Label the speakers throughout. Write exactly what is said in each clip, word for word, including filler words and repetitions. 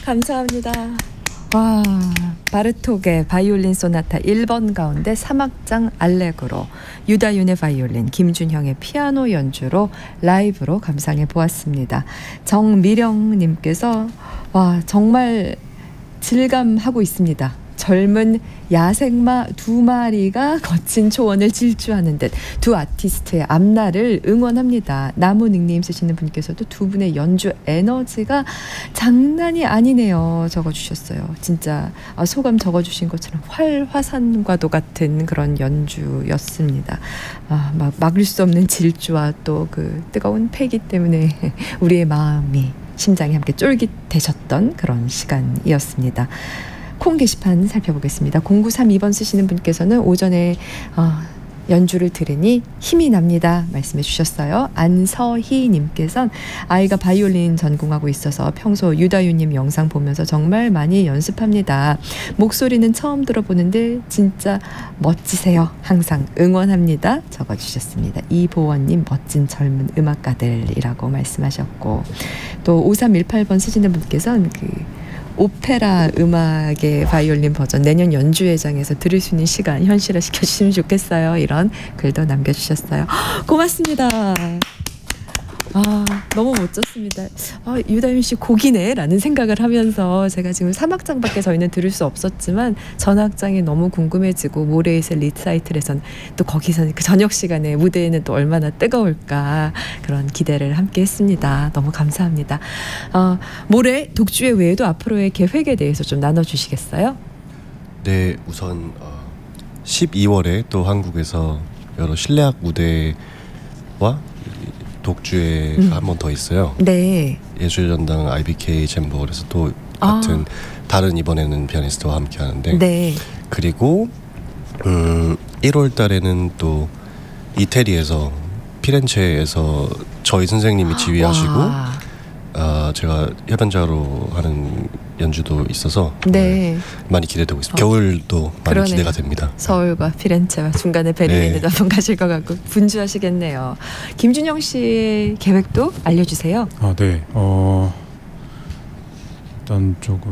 Speaker 1: 감사합니다. 와, 바르톡의 바이올린 소나타 일 번 가운데 삼 악장 알레그로, 유다윤의 바이올린, 김준형의 피아노 연주로 라이브로 감상해 보았습니다. 정미령님께서 와, 정말 질감하고 있습니다. 젊은 야생마 두 마리가 거친 초원을 질주하는 듯 두 아티스트의 앞날을 응원합니다. 나무 닉네임 쓰시는 분께서도 두 분의 연주 에너지가 장난이 아니네요 적어주셨어요. 진짜 소감 적어주신 것처럼 활화산과도 같은 그런 연주였습니다. 아, 막 막을 수 없는 질주와 또 그 뜨거운 패기 때문에 우리의 마음이 심장이 함께 쫄깃해졌던 그런 시간이었습니다. 콩 게시판 살펴보겠습니다. 공구삼이 번 쓰시는 분께서는 오전에 어, 연주를 들으니 힘이 납니다 말씀해 주셨어요. 안서희님께서는 아이가 바이올린 전공하고 있어서 평소 유다윤님 영상 보면서 정말 많이 연습합니다. 목소리는 처음 들어보는데 진짜 멋지세요. 항상 응원합니다 적어주셨습니다. 이보원님 멋진 젊은 음악가들이라고 말씀하셨고, 또 오삼일팔 번 쓰시는 분께서는 그 오페라 음악의 바이올린 버전 내년 연주회장에서 들을 수 있는 시간 현실화 시켜주시면 좋겠어요. 이런 글도 남겨주셨어요. 고맙습니다. 아, 너무 멋졌습니다. 아, 유다윤 씨 곡이네 라는 생각을 하면서 제가 지금 삼 악장밖에 저희는 들을 수 없었지만 전악장이 너무 궁금해지고, 모레 있을 리사이틀에선 또 거기서 그 저녁 시간에 무대에는 또 얼마나 뜨거울까 그런 기대를 함께 했습니다. 너무 감사합니다. 어, 모레 독주회 외에도 앞으로의 계획에 대해서 좀 나눠주시겠어요?
Speaker 2: 네, 우선 어, 십이월에 또 한국에서 여러 실내악 무대와 독주회가 음. 한 번 더 있어요. 네. 예술전당 아이비케이 잼버에서 또 같은 아. 다른 이번에는 피아니스트와 함께 하는데. 네. 그리고 음, 일월 달에는 또 이태리에서 피렌체에서 저희 선생님이 지휘하시고 어, 제가 협연자로 하는 연주도 있어서 네. 많이 기대되고 있습니다. 어. 겨울도 많이 그러네요. 기대가 됩니다. 서울과 피렌체와 중간에 베를린에도 네. 한번 가실 것 같고 분주하시겠네요. 김준형 씨의 계획도 알려주세요.
Speaker 3: 아, 네. 어, 일단 조금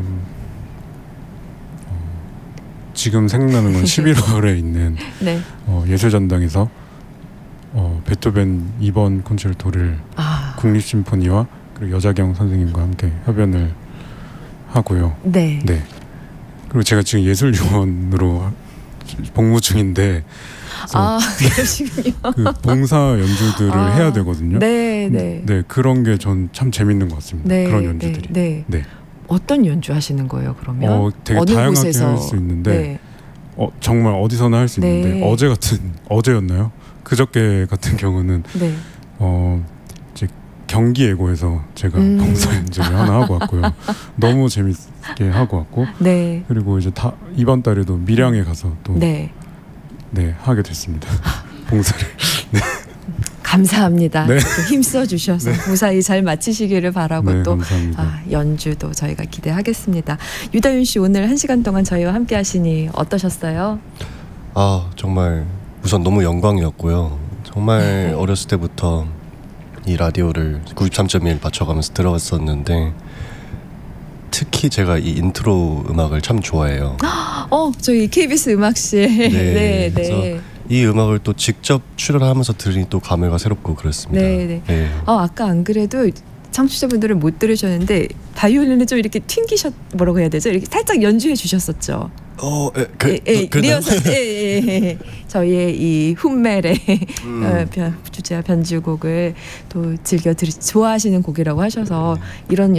Speaker 3: 어, 지금 생각나는 건 십일월에 있는 네. 어, 예술전당에서 어, 베토벤 이 번 콘체르토를 아. 국립심포니와 그리고 여자경 선생님과 함께 협연을 하고요. 네. 네. 그리고 제가 지금 예술요원으로 복무 중인데,
Speaker 1: 아, 그러시군요.
Speaker 3: 그 봉사 연주들을 아, 해야 되거든요.
Speaker 1: 네, 네.
Speaker 3: 네, 그런 게 전 참 재밌는 것 같습니다. 네, 그런 연주들이.
Speaker 1: 네, 네. 네. 어떤 연주 하시는 거예요, 그러면?
Speaker 3: 어, 되게
Speaker 1: 어느
Speaker 3: 다양하게
Speaker 1: 곳에서?
Speaker 3: 할 수 있는데, 네. 어, 정말 어디서나 할 수
Speaker 1: 네.
Speaker 3: 있는데, 어제 같은 어제였나요? 그저께 같은 경우는 네. 어. 경기예고에서 제가 음. 봉사 연주를 하나 하고 왔고요. 너무 재밌게 하고 왔고, 네. 그리고 이제 다 이번 달에도 밀양에 가서 또 네, 네 하게 됐습니다. 봉사를. 네.
Speaker 1: 감사합니다. 네. 힘써 주셔서 네. 무사히 잘 마치시기를 바라고 네, 또 아, 연주도 저희가 기대하겠습니다. 유다윤 씨 오늘 한 시간 동안 저희와 함께 하시니 어떠셨어요?
Speaker 2: 아, 정말 우선 너무 영광이었고요. 정말 네. 어렸을 때부터 이 라디오를 구십삼 점 일 맞춰가면서 들어왔었는데, 특히 제가 이 인트로 음악을 참 좋아해요.
Speaker 1: 어, 저희 케이비에스 음악실.
Speaker 2: 네,
Speaker 1: 네,
Speaker 2: 그래서
Speaker 1: 네.
Speaker 2: 이 음악을 또 직접 출연하면서 들으니 또 감회가 새롭고 그렇습니다.
Speaker 1: 네, 네. 네. 어, 아까 안 그래도 청취자분들은 못 들으셨는데 바이올린을 좀 이렇게 튕기셨 뭐라고 해야 되죠? 이렇게 살짝 연주해 주셨었죠.
Speaker 2: 어, 에, 그,
Speaker 1: 예, 예, 리허설, 예, 예, 예. 저희의 이 훔멜의 음. 어, 변, 주제와 변주곡을 또 즐겨 들 좋아하시는 곡이라고 하셔서 이런